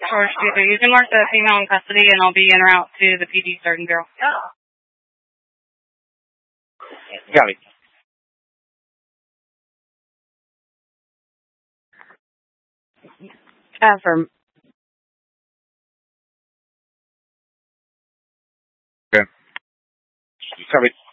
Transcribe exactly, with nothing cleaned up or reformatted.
Or you can mark the female in custody, and I'll be en route to the P D Starting Bureau. Got it. Affirm. Okay. Copy.